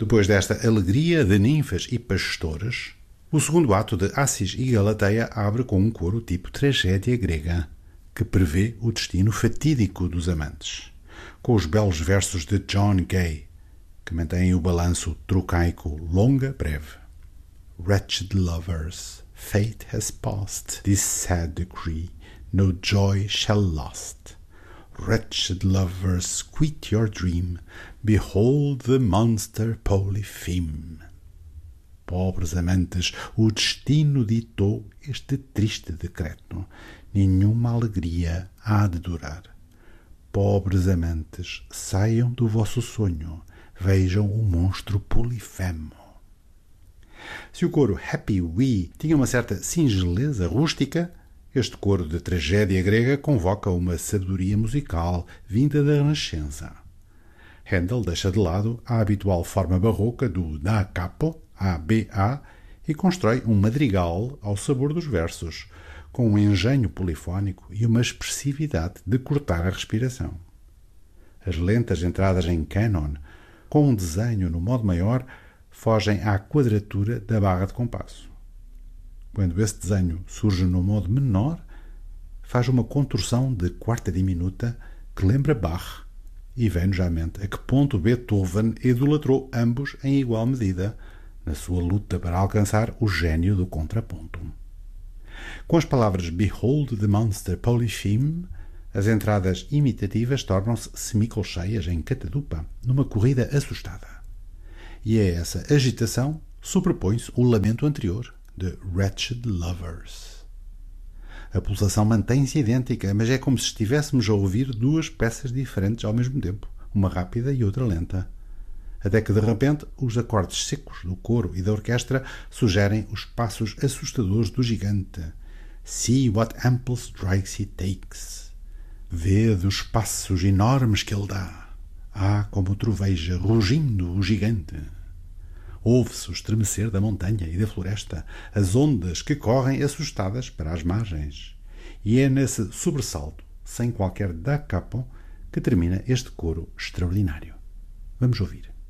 Depois desta alegria de ninfas e pastores, o segundo ato de Assis e Galateia abre com um coro tipo tragédia grega, que prevê o destino fatídico dos amantes, com os belos versos de John Gay, que mantêm o balanço trocaico longa-breve. Wretched lovers, fate has passed this sad decree, no joy shall last. Wretched lovers, quit your dream, behold the monster Polypheme. Pobres amantes, o destino ditou este triste decreto. Nenhuma alegria há de durar. Pobres amantes, saiam do vosso sonho, vejam o monstro Polifemo. Se o coro Happy We tinha uma certa singeleza rústica, este coro de tragédia grega convoca uma sabedoria musical vinda da Renascença. Handel deixa de lado a habitual forma barroca do da capo, A-B-A, e constrói um madrigal ao sabor dos versos, com um engenho polifónico e uma expressividade de cortar a respiração. As lentas entradas em canon, com um desenho no modo maior, fogem à quadratura da barra de compasso. Quando esse desenho surge no modo menor, faz uma contorção de quarta diminuta que lembra Bach, e vem-nos à mente a que ponto Beethoven idolatrou ambos em igual medida, na sua luta para alcançar o gênio do contraponto. Com as palavras Behold the Monster Polypheme, as entradas imitativas tornam-se semicolcheias em catadupa, numa corrida assustada. E a essa agitação sobrepõe-se o lamento anterior, de Wretched Lovers. A pulsação mantém-se idêntica, mas é como se estivéssemos a ouvir duas peças diferentes ao mesmo tempo, uma rápida e outra lenta. Até que, de repente, os acordes secos do coro e da orquestra sugerem os passos assustadores do gigante. See what ample strides he takes. Vede os passos enormes que ele dá. Ah, como troveja, rugindo o gigante. Ouve-se o estremecer da montanha e da floresta, as ondas que correm assustadas para as margens. E é nesse sobressalto, sem qualquer da capo, que termina este coro extraordinário. Vamos ouvir.